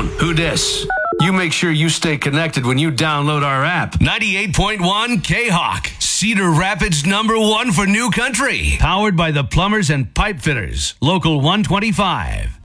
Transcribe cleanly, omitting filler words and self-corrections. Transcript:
Who dis? You make sure you stay connected when you download our app. 98.1 K-Hawk, Cedar Rapids #1 for new country. Powered by the Plumbers and Pipe Fitters, Local 125.